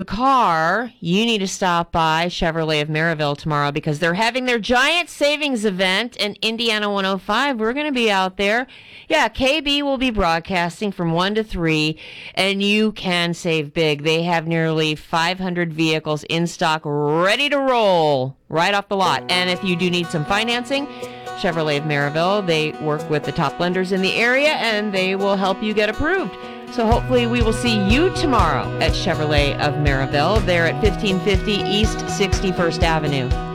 car, you need to stop by Chevrolet of Maryville tomorrow because they're having their giant savings event in Indiana 105. We're going to be out there. Yeah, KB will be broadcasting from 1 to 3, and you can save big. They have nearly 500 vehicles in stock ready to roll right off the lot. And if you do need some financing, Chevrolet of Maryville, they work with the top lenders in the area, and they will help you get approved. So hopefully we will see you tomorrow at Chevrolet of Maryville. They're at 1550 East 61st Avenue.